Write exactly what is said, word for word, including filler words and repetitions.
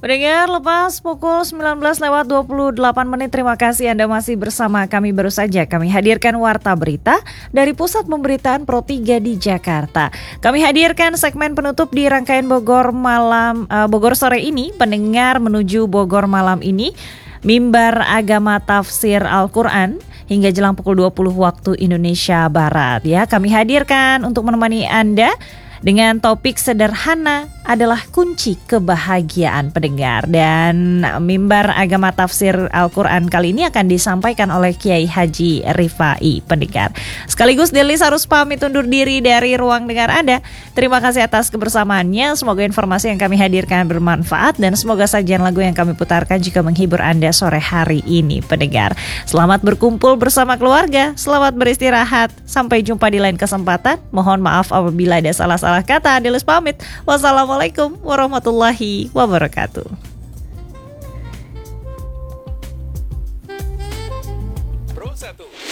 Pendengar, lepas pukul sembilan belas lewat dua puluh delapan menit, terima kasih Anda masih bersama kami. Baru saja kami hadirkan Warta Berita dari Pusat Pemberitaan Pro tiga di Jakarta. Kami hadirkan segmen penutup di rangkaian Bogor Malam uh, Bogor Sore ini. Pendengar, menuju Bogor Malam ini, mimbar agama tafsir Al-Quran hingga jelang pukul dua puluh waktu Indonesia Barat. Ya, kami hadirkan untuk menemani Anda dengan topik sederhana adalah kunci kebahagiaan pendengar. Dan mimbar agama tafsir Al-Quran kali ini akan disampaikan oleh Kiai Haji Rifai pendengar. Sekaligus Delis harus pamit undur diri dari ruang dengar Anda. Terima kasih atas kebersamaannya. Semoga informasi yang kami hadirkan bermanfaat dan semoga sajian lagu yang kami putarkan juga menghibur Anda sore hari ini pendengar. Selamat berkumpul bersama keluarga, selamat beristirahat. Sampai jumpa di lain kesempatan. Mohon maaf apabila ada salah-salah kata. Delis pamit. Wassalamualaikum warahmatullahi wabarakatuh. Pro satu